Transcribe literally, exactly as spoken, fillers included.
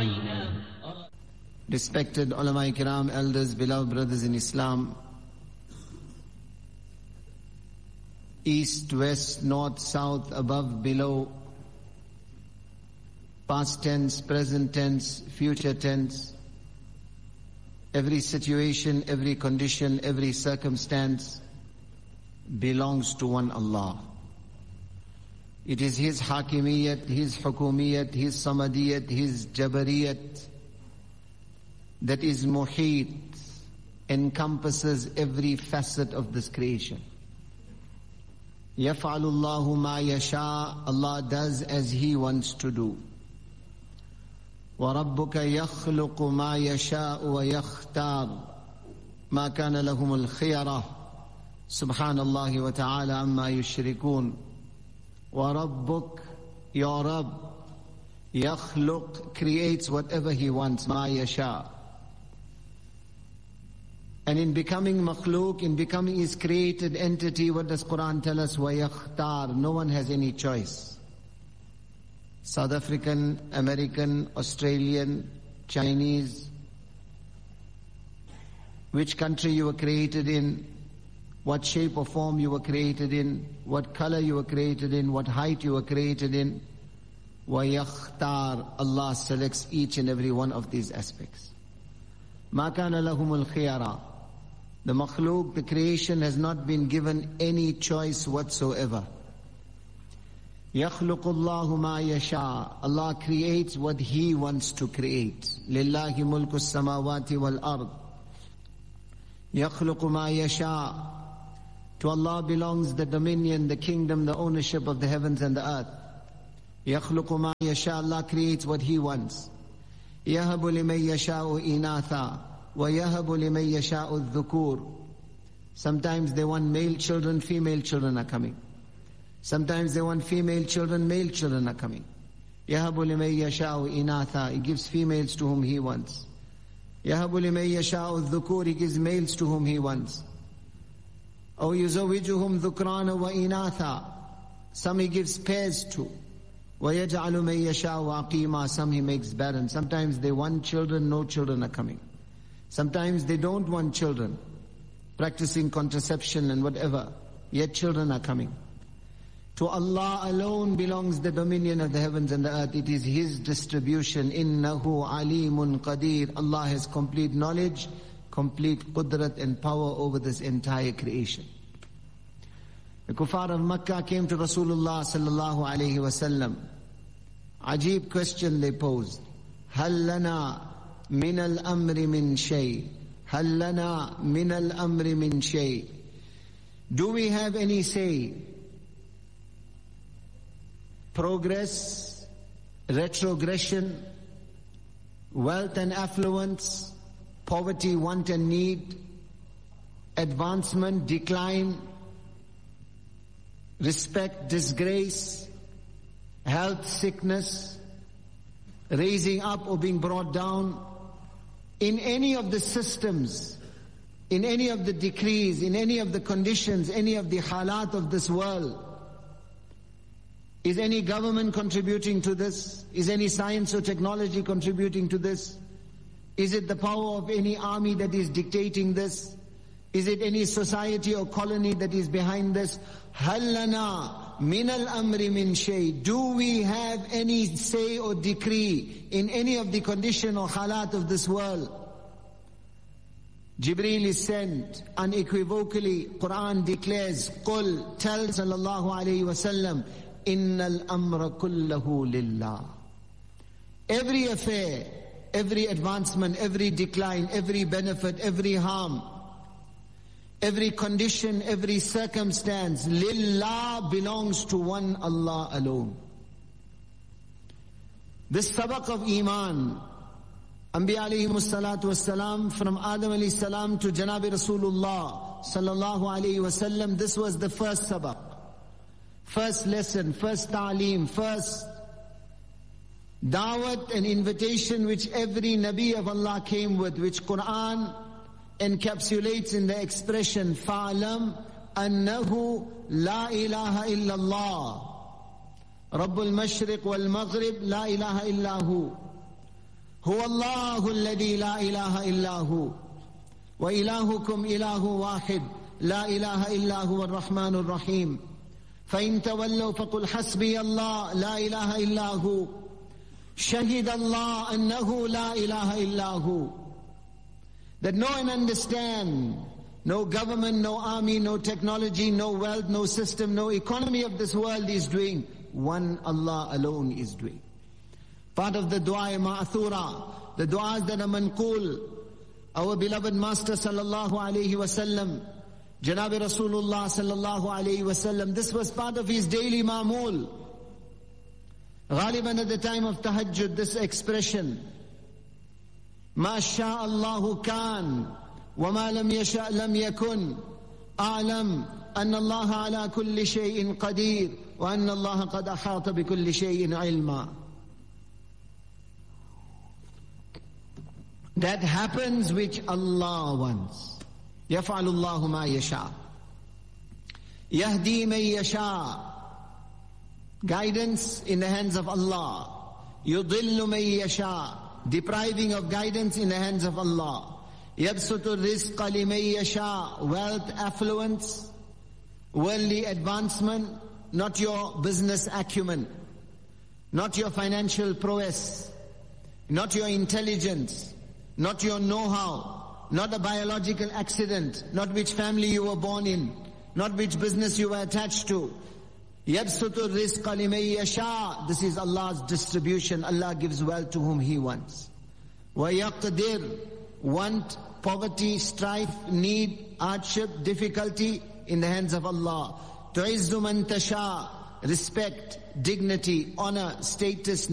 Respected ulama kiram, elders, beloved brothers in Islam, east, west, north, south, above, below, past tense, present tense, future tense, every situation, every condition, every circumstance belongs to one Allah. It is His Hakimiyyat, His Hukumiyyat, His Samadiyat, His Jabariyat that is muhit, encompasses every facet of this creation. يَفْعَلُ اللَّهُ مَا يَشَاءُ, Allah does as He wants to do. وَرَبُّكَ يَخْلُقُ مَا يَشَاءُ وَيَخْتَارُ مَا كَانَ لَهُمُ الْخِيَرَةُ سُبْحَانَ اللَّهِ وَتَعَالَى عَمَّا يُشْرِكُونَ. وَرَبُّكَ, your Rabb, يَخْلُقُ, creates whatever He wants, مَا يَشَاءُ. And in becoming makhluk, in becoming His created entity, what does Quran tell us? وَيَخْتَارُ, no one has any choice. South African, American, Australian, Chinese, which country you were created in, what shape or form you were created in, what color you were created in, what height you were created in. وَيَخْتَارُ, Allah selects each and every one of these aspects. مَا كَانَ لَهُمُ الْخِيَرَةُ. The makhluk, the creation, has not been given any choice whatsoever. يَخْلُقُ اللَّهُ مَا يَشَاءُ. Allah creates what He wants to create. لِلَّهِ مُلْكُ السَّمَاوَاتِ وَالْأَرْضِ. يَخْلُقُ مَا يَشَاءُ. To Allah belongs the dominion, the kingdom, the ownership of the heavens and the earth. يَخْلُقُ مَا يَشَاءُ. Allah creates what He wants. يَهَبُ لِمَنْ يَشَاءُ إِنَاثًا وَيَهَبُ لِمَنْ يَشَاءُ الذُّكُورِ. Sometimes they want male children, female children are coming. Sometimes they want female children, male children are coming. يَهَبُ لِمَنْ يَشَاءُ إِنَاثًا. He gives females to whom He wants. يَهَبُ لِمَنْ يَشَاءُ الذُّكُورِ. He gives males to whom He wants. أَوْ يُزَوِّجُهُمْ ذُكْرَانًا وَإِنَاثًا. Some He gives pairs to. وَيَجْعَلُ مَنْ يَشَاءُ عَقِيمًا. Some He makes barren. Sometimes they want children, no children are coming. Sometimes they don't want children, practicing contraception and whatever, yet children are coming. To Allah alone belongs the dominion of the heavens and the earth. It is His distribution. إِنَّهُ عَلِيمٌ قَدِيرٌ. Allah has complete knowledge, complete qudrat and power over this entire creation. The kuffar of Makkah came to Rasulullah sallallahu alayhi wa sallam. Ajib question they posed. هَلْ لَنَا مِنَ الْأَمْرِ مِنْ شَيْءٍ هَلْ لَنَا مِنَ الْأَمْرِ مِنْ شَيْءٍ. Do we have any say? Progress, retrogression, wealth and affluence, poverty, want and need, advancement, decline, respect, disgrace, health, sickness, raising up or being brought down, in any of the systems, in any of the decrees, in any of the conditions, any of the halat of this world. Is any government contributing to this? Is any science or technology contributing to this? Is it the power of any army that is dictating this? Is it any society or colony that is behind this? هَلْ لَنَا مِنَ الْأَمْرِ مِنْ شَيْءٍ. Do we have any say or decree in any of the condition or halat of this world? Jibreel is sent unequivocally. Quran declares, قُلْ, tell sallallahu alayhi wa sallam, إِنَّ الْأَمْرَ كُلَّهُ لِلَّهِ. Every affair, every advancement, every decline, every benefit, every harm, every condition, every circumstance, lillah, belongs to one Allah alone. This sabaq of iman, Anbiya alayhimu salatu wassalam, from Adam alayhi salam to Janabi Rasulullah sallallahu alayhi wasallam, this was the first sabaq, first lesson, first ta'aleem, first da'wat and invitation which every Nabi of Allah came with, which Quran encapsulates in the expression فَعْلَمْ أَنَّهُ لَا إِلَهَ إِلَّا اللَّهِ رَبُّ الْمَشْرِقِ وَالْمَغْرِبِ لَا إِلَهَ إِلَّا هُ. هو الله الذي لا إله إلا هو وإلهكم إله واحد لا إله إلا هو الرحمن الرحيم فإن تولوا فقل حسبي الله لا إله إلا هو شهد الله أنه لا إله إلا هو. That know and understand, no government, no army, no technology, no wealth, no system, no economy of this world is doing. One Allah alone is doing. Part of the dua ma'thura, the du'as that are manqul, our beloved Master sallallahu alayhi wa sallam, Janabi Rasulullah sallallahu alayhi wa sallam, this was part of his daily ma'mul. Ghaliban at the time of tahajjud, this expression, Ma sha'allahu kan, wa ma lam yasha' lam yakun, a'lam anna Allah ala kulli shay'in qadir, wa anna Allah qad ahata bi kulli shay'in ilma. That happens which Allah wants. يَفْعَلُ اللَّهُ مَا يَشَاءُ يَهْدِي مَن يَشَاءُ. Guidance in the hands of Allah. يُضِلُّ مَن يَشَاءُ. Depriving of guidance in the hands of Allah. يَبْسُطُ الرِّزْقَ لِمَن يَشَاءُ. Wealth, affluence, worldly advancement, not your business acumen, not your financial prowess, not your intelligence, not your know-how, not a biological accident, not which family you were born in, not which business you were attached to. يَبْسُطُ الرِّزْقَ لِمَن يَشَاءُ. This is Allah's distribution. Allah gives wealth to whom He wants. وَيَقْدِرُ. Want, poverty, strife, need, hardship, difficulty in the hands of Allah. تُعِزُّ مَن تَشَاءُ. Respect, dignity, honor, status,